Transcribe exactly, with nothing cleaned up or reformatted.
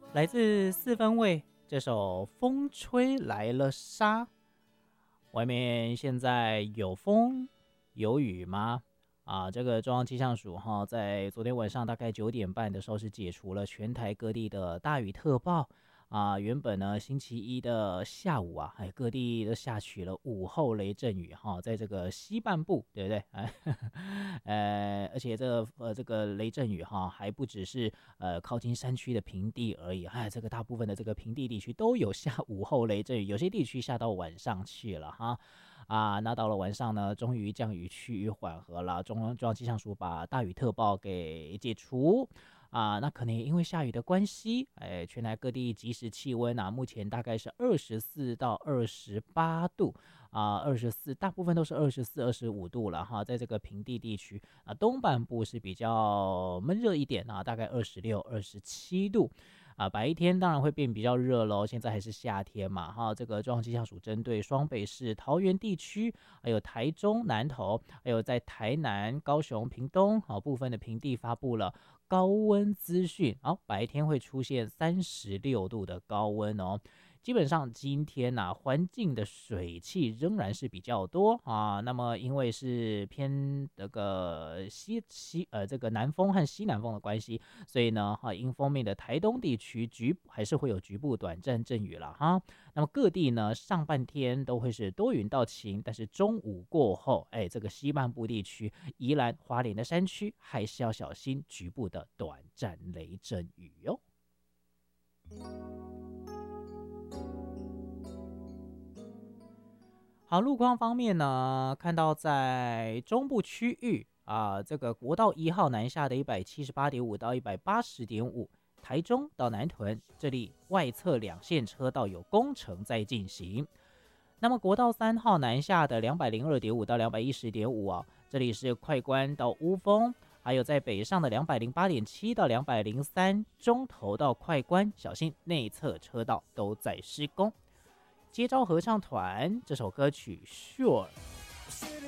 来自四分卫这首《风吹来了沙》，外面现在有风有雨吗？啊，这个中央气象署哈，在昨天晚上大概九点半的时候是解除了全台各地的大雨特报啊。原本呢，星期一的下午啊，哎，各地都下起了午后雷阵雨哈，在这个西半部，对不对？哎，呃，而且这个呃这个雷阵雨哈，还不只是呃靠近山区的平地而已，哎，这个大部分的这个平地地区都有下午后雷阵雨，有些地区下到晚上去了哈。啊，那到了晚上呢，终于降雨趋于缓和了。中央中央气象署把大雨特报给解除啊，那可能也因为下雨的关系，哎，全台各地即时气温啊，目前大概是二十四到二十八度啊，二十四大部分都是二十四、二十五度了哈，在这个平地地区啊，东半部是比较闷热一点啊，大概二十六、二十七度。啊，白天当然会变比较热喽，现在还是夏天嘛，哈，这个中央气象署针对双北市、桃园地区，还有台中、南投，还有在台南、高雄、屏东，好部分的平地发布了高温资讯，好，白天会出现三十六度的高温哦。基本上今天呐、啊，环境的水汽仍然是比较多啊。那么因为是偏这个西西呃这个南风和西南风的关系，所以呢哈，因锋面的台东地区局还是会有局部短暂阵雨了哈。那么各地呢上半天都会是多云到晴，但是中午过后，哎，这个西半部地区、宜兰花莲的山区还是要小心局部的短暂雷阵雨哟、好，路况方面呢，看到在中部区域啊，这个国道一号南下的一百七十八点五到一百八十点五，台中到南屯这里外侧两线车道有工程在进行。那么国道三号南下的两百零二点五到两百一十点五啊，这里是快关到乌峰，还有在北上的两百零八点七到两百零三，中投到快关，小心内侧车道都在施工。接招合唱团这首歌曲 Sure